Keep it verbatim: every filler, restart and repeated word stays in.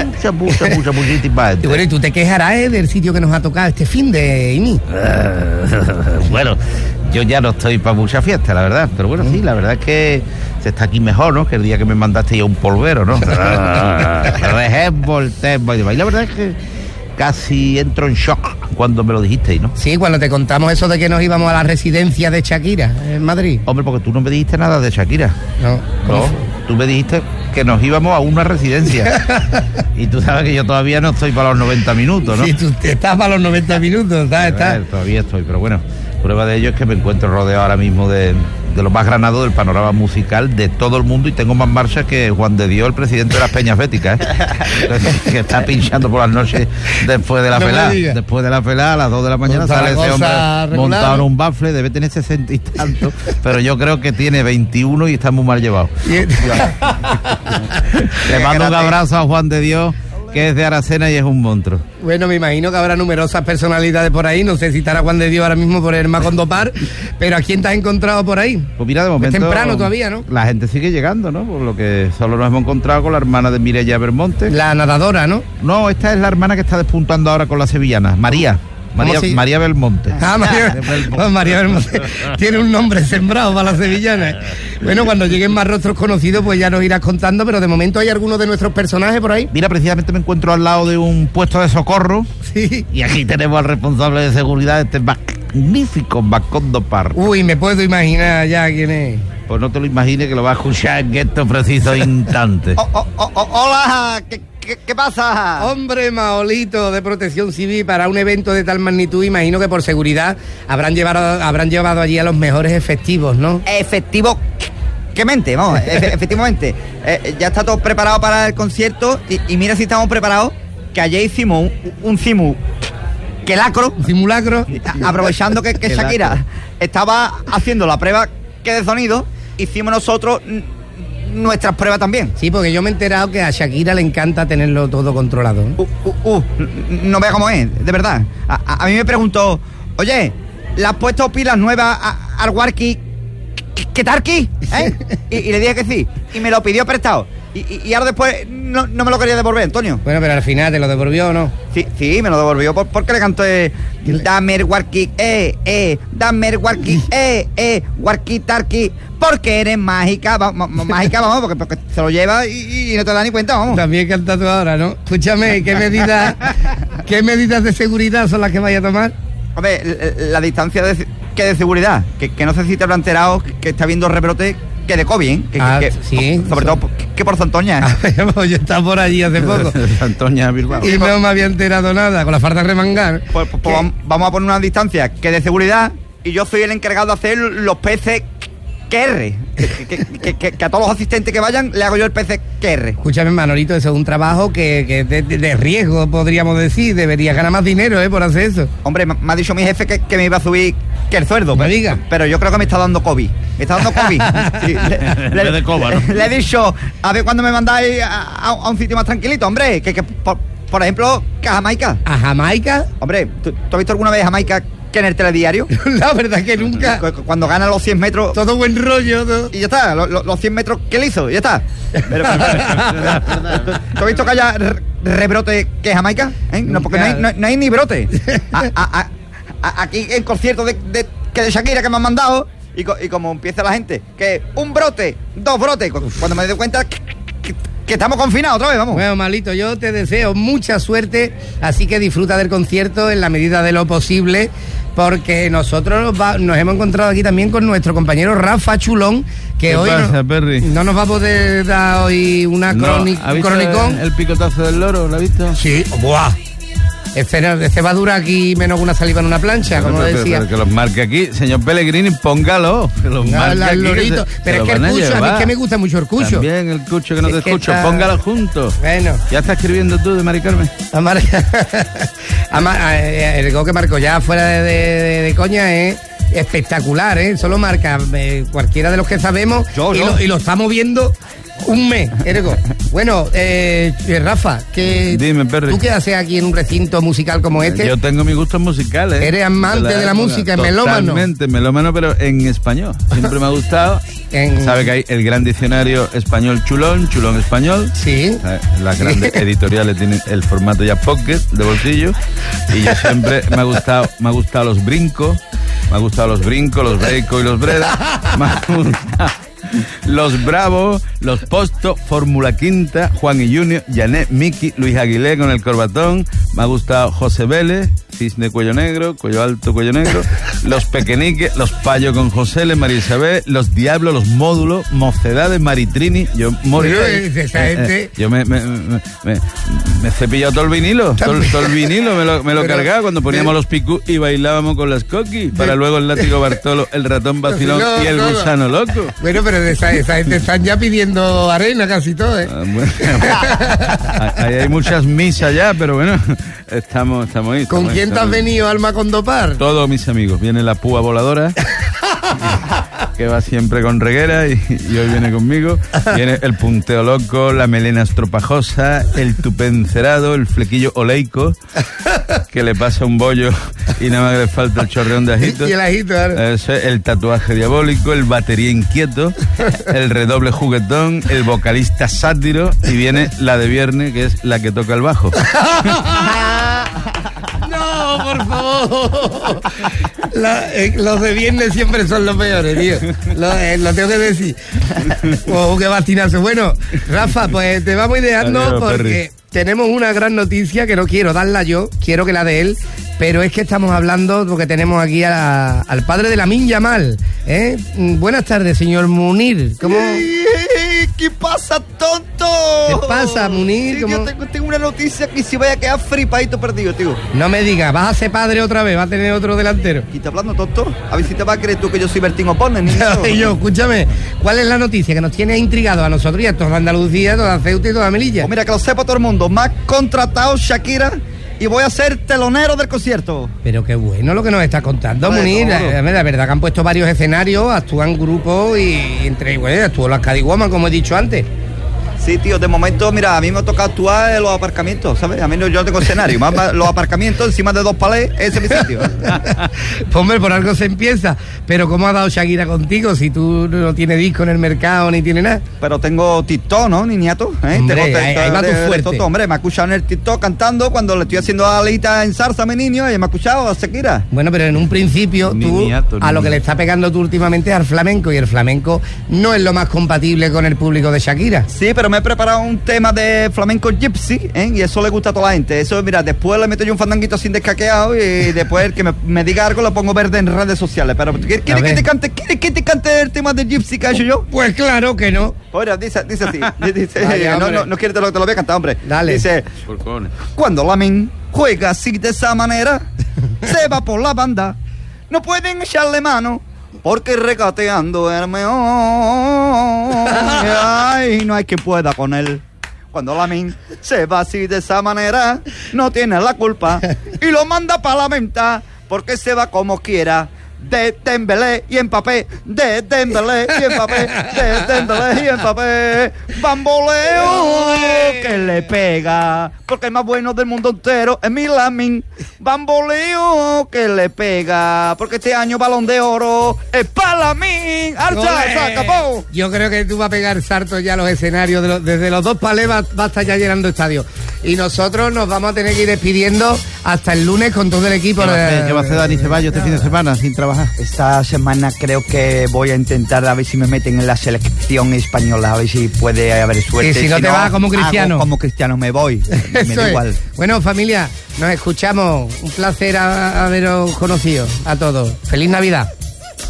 mucha, mucha, mucha, muchísima gente. Y bueno, y tú te quejarás eh, del sitio que nos ha tocado este fin de Imi. Uh, bueno, yo ya no estoy para mucha fiesta, la verdad. Pero bueno, sí, la verdad es que se está aquí mejor, ¿no? Que el día que me mandaste ya un polvero, ¿no? Y la verdad es que casi entro en shock cuando me lo dijisteis, ¿no? Sí, cuando te contamos eso de que nos íbamos a la residencia de Shakira en Madrid. Hombre, porque tú no me dijiste nada de Shakira. No. No, tú me dijiste que nos íbamos a una residencia. Y tú sabes que yo todavía no estoy para los noventa minutos, ¿no? Sí, tú estás para los noventa minutos, ¿sabes? Está. Ver, todavía estoy, pero bueno, prueba de ello es que me encuentro rodeado ahora mismo de, de los más granados del panorama musical de todo el mundo y tengo más marchas que Juan de Dios, el presidente de las Peñas Béticas, ¿eh? Que está pinchando por las noches después de la No pelada. me Después de la pelada, a las dos de la mañana Monta sale la ese hombre cosa montado en regular. un bafle, debe tener sesenta y tanto, pero yo creo que tiene veintiuno y está muy mal llevado. Y- Le mando un abrazo a Juan de Dios, que es de Aracena y es un monstruo. Bueno, me imagino que habrá numerosas personalidades por ahí. No sé si estará Juan de Dios ahora mismo por el Macondo Par, pero ¿a quién te has encontrado por ahí? Pues mira, de momento... Es temprano todavía, ¿no? La gente sigue llegando, ¿no? Por lo que solo nos hemos encontrado con la hermana de Mireia Belmonte. La nadadora, ¿no? No, esta es la hermana que está despuntando ahora con la sevillana, María. María, se- María Belmonte. Ah, María, oh, María Belmonte. Tiene un nombre sembrado para las sevillanas. Bueno, cuando lleguen más rostros conocidos, pues ya nos irás contando, pero de momento hay algunos de nuestros personajes por ahí. Mira, precisamente me encuentro al lado de un puesto de socorro Sí. y aquí tenemos al responsable de seguridad de este magnífico Macondo Park. Uy, me puedo imaginar ya quién es. Pues no te lo imagines que lo vas a escuchar en estos precisos instantes. Oh, oh, oh, oh, hola, ¿qué, qué, qué pasa? Hombre, Maolito de Protección Civil, para un evento de tal magnitud, imagino que por seguridad habrán llevado, habrán llevado allí a los mejores efectivos, ¿no? Efectivo, ¿qué mente? Vamos, efe- efectivamente. Eh, ya está todo preparado para el concierto y, y mira si estamos preparados, que ayer hicimos un, un cimu que lacro, Un simulacro. a- aprovechando que, que Qué Shakira lacro. estaba haciendo la prueba que de sonido, hicimos nosotros n- nuestras pruebas también. Sí, porque yo me he enterado que a Shakira le encanta tenerlo todo controlado, ¿no? Uh, uh, uh, n- no vea cómo es, de verdad. A, a- a mí me preguntó, oye, ¿le has puesto pilas nuevas a- al Warki? ¿Qué tal aquí? ¿Eh? Y, y le dije que sí. Y me lo pidió prestado. Y, y, y ahora después no, no me lo quería devolver, Antonio. Bueno, pero al final te lo devolvió, ¿o no? Sí, sí, me lo devolvió por- porque le canté dame el Warki, eh, eh, dame el Warki, eh, eh, Warki Tarki, porque eres mágica, va- ma- ma- mágica, vamos, porque, porque se lo lleva y, y no te da ni cuenta, vamos. También canta tú ahora, ¿no? Escúchame, ¿qué medidas, qué medidas de seguridad son las que vaya a tomar? Hombre, la, la distancia de, que de seguridad, que, que no sé si te habrá enterado que, que está habiendo rebrote que de COVID, ¿eh? Que, Ah, que- sí. Sobre todo que, que por Santoña. Pues yo estaba por allí hace poco Antonia Bilbao. y no me había enterado nada, con la falta de remangar. Pues, pues, pues vam- vamos a poner una distancia que de seguridad y yo soy el encargado de hacer los P C Q R. Que, que- que- que- que a todos los asistentes que vayan le hago yo el P C Q R. Escúchame, Manolito, eso es un trabajo que, que de, de- de riesgo, podríamos decir. Deberías ganar más dinero, ¿eh? Por hacer eso. Hombre, me me ha dicho mi jefe que, que me iba a subir que el sueldo. No me diga. Pero yo creo que me está dando COVID. Me está dando COVID. Sí, le, En vez de coba, ¿no? le he dicho, a ver cuándo me mandáis a, a- a un sitio más tranquilito, hombre. Que, que por, por ejemplo, que a Jamaica. ¿A Jamaica? Hombre, ¿tú, tú has visto alguna vez Jamaica que en el telediario? La verdad que nunca. Cu- cu- Cuando gana los cien metros Todo buen rollo. todo. y ya está, lo- lo- los cien metros que le hizo, ya está. Pero, ¿tú has visto que haya re- rebrote que es Jamaica? ¿Eh? No, porque no hay, no- no hay ni brote. A- a- a- a- aquí en concierto de, de, que de Shakira que me han mandado, y, co- y como empieza la gente, que un brote, dos brotes, cu- cuando me doy cuenta que, que- que estamos confinados otra vez, vamos. Bueno, Malito, yo te deseo mucha suerte, así que disfruta del concierto en la medida de lo posible, porque nosotros nos, va- nos hemos encontrado aquí también con nuestro compañero Rafa Chulón, que ¿Qué hoy pasa, no, Perry? no nos va a poder dar hoy una No, croni- ¿ha un visto cronicón. el picotazo del loro? ¿Lo ha visto? Sí, ¡buah! Este, no- este va a durar aquí menos que una saliva en una plancha, como Pero- pero- decía. pero que los marque aquí, señor Pellegrini, póngalo. Que los Ya, marque la- aquí, el que lorito. se- se Pero lo es que el van a cucho, a mí es llevar. que me gusta mucho el cucho. También el cucho que no Es te que escucho, está- póngalo juntos. Bueno. Ya está escribiendo tú de Mari Carmen. Amar- Ama- eh, el gol que marcó ya fuera de, de- de coña es espectacular, ¿eh? Solo marca eh, cualquiera de los que sabemos Yo, y, yo. Lo, y lo estamos viendo Un mes, ergo. Bueno, eh, Rafa, que Dime, Perry. ¿tú qué haces aquí en un recinto musical como este? Yo tengo mis gustos musicales. Eres amante de la, de la música, melómano. Totalmente, melómano, pero en español. Siempre me ha gustado. En... ¿Sabe que hay el gran diccionario español chulón, chulón español? Sí. Las grandes editoriales tienen el formato ya pocket, de bolsillo. Y yo siempre me ha gustado, me ha gustado los brincos, me ha gustado los brincos, los breicos y los bredas. Me ha gustado los Bravos, los Posto, Fórmula Quinta, Juan y Junior, Janet, Miki, Luis Aguilé con el corbatón. Me ha gustado José Vélez, Cisne Cuello Negro, Cuello Alto, Cuello Negro, los Pequeñiques, los Payo con José L, María Isabel, los Diablos, los Módulos, Mocedades, Maritrini. Yo morí. Eh, eh, yo me, me, me, me, me he cepillado todo el vinilo, todo, todo el vinilo me lo, me lo pero, cargaba cuando poníamos pero, los picú y bailábamos con las coquis, para luego el látigo Bartolo, el ratón vacilón no, y el no, gusano no. loco. Bueno, pero esa, esa gente están ya pidiendo arena casi todo, ¿eh? Ah, bueno, hay, hay muchas misas ya, pero bueno, estamos, estamos ahí. ¿Con estamos quién ahí, te has venido, Alma Condopar? Todos mis amigos. Viene la púa voladora, que va siempre con reguera, y, y hoy viene conmigo. Viene el punteo loco, la melena estropajosa, el tupé encerado, el flequillo oleico, que le pasa un bollo y nada más que le falta el chorreón de ajito. Y el ajito, ¿eh? Eso es, el tatuaje diabólico, el batería inquieto, el redoble juguetón, el vocalista sátiro, y viene la de viernes, que es la que toca el bajo. No, por favor. La, eh, los de viernes siempre son los peores, tío. Lo, eh, lo tengo que decir. Oh, qué bastinazo. Bueno, Rafa, pues te vamos ideando. Adiós, porque Perry. Tenemos una gran noticia que no quiero darla yo, quiero que la dé él, pero es que estamos hablando porque tenemos aquí a, al padre de Lamine Yamal, ¿eh? Buenas tardes, señor Munir. ¿Cómo? ¿Qué pasa, tonto? ¿Qué pasa, Munir? Sí, yo tengo, tengo una noticia que se vaya a quedar fripadito perdido, tío. No me digas, vas a ser padre otra vez, vas a tener otro delantero. ¿Y te hablando, tonto? A ver si te vas a creer tú que yo soy Bertín Opone, ni Y yo, escúchame, ¿cuál es la noticia que nos tiene intrigados a nosotros y a toda Andalucía, toda Ceuta y toda Melilla? Pues mira, que lo sepa todo el mundo. Me ha contratado Shakira y voy a ser telonero del concierto. Pero qué bueno lo que nos está contando, vale, Munir. La, la verdad que han puesto varios escenarios, actúan grupos y entre bueno, actuó las Cadiguamas, como he dicho antes. Sí, tío, de momento, mira, a mí me ha tocado actuar en los aparcamientos, ¿sabes? A mí no, yo no tengo escenario, más, más los aparcamientos encima de dos palés, ese es mi sitio. Pues hombre, por algo se empieza. Pero ¿cómo ha dado Shakira contigo si tú no tienes disco en el mercado ni tienes nada? Pero tengo TikTok, ¿no, niñato? ¿Eh? Hombre, tengo ahí, ahí va tu fuerte. Todo, hombre, me ha escuchado en el TikTok cantando cuando le estoy haciendo alita en salsa a mi niño y me ha escuchado a Shakira. Bueno, pero en un principio ni tú niñato, a ni lo que le está pegando tú últimamente es al flamenco y el flamenco no es lo más compatible con el público de Shakira. Sí, pero me he preparado un tema de flamenco gypsy, ¿eh? Y eso le gusta a toda la gente. Eso, mira, después le meto yo un fandanguito sin descaqueado y después el que me, me diga algo lo pongo verde en redes sociales. Pero ¿quieres que te cante, ¿quieres que te cante el tema de gypsy que he hecho yo? Pues claro que no. Oye, dice, dice así. Dice, Vaya, no, no, no quieres te lo, te lo voy a cantar, hombre. Dale. Dice, cuando Lamine juega así de esa manera, se va por la banda, no pueden echarle mano, porque regateando el meón, ay, no hay quien pueda con él. Cuando Lamine se va así de esa manera, no tiene la culpa y lo manda para la venta, porque se va como quiera. De Dembélé y Mbappé, de Dembélé y Mbappé, de Dembélé y Mbappé, bamboleo que le pega, porque el más bueno del mundo entero es mi Lamine, bamboleo que le pega, porque este año Balón de Oro es para Lamine. ¡Archa, se acabó! Yo creo que tú vas a pegar saltos ya a los escenarios, de los, desde los dos palés va, va a estar ya llenando estadios. Y nosotros nos vamos a tener que ir despidiendo hasta el lunes con todo el equipo. ¿Qué va a hacer, ¿qué va a hacer Dani Ceballos este fin de semana sin trabajar? Esta semana creo que voy a intentar a ver si me meten en la selección española, a ver si puede haber suerte. Y si no si te no, vas como Cristiano. Como Cristiano me voy. Me da igual. Bueno, familia, nos escuchamos. Un placer haberos conocido a todos. Feliz Navidad.